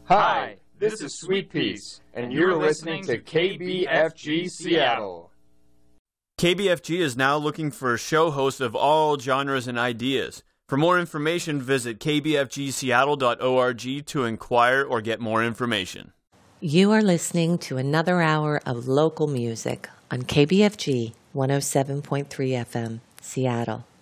Hi, this is Sweet Peace, and you're listening to KBFG Seattle. KBFG is now looking for a show host of all genres and ideas. For more information, visit kbfgseattle.org to inquire or get more information. You are listening to another hour of local music on KBFG 107.3 FM, Seattle.